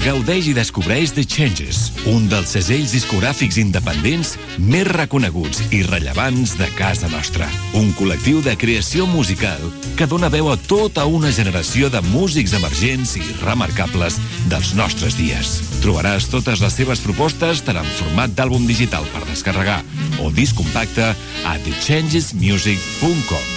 gaudeix i descobreix The Changes, un dels segells discogràfics independents més reconeguts i rellevants de casa nostra. Un col·lectiu de creació musical que dona veu a tota una generació de músics emergents i remarcables dels nostres dies. Trobaràs totes les seves propostes tant en format d'àlbum digital per descarregar o disc compacte a thechangesmusic.com.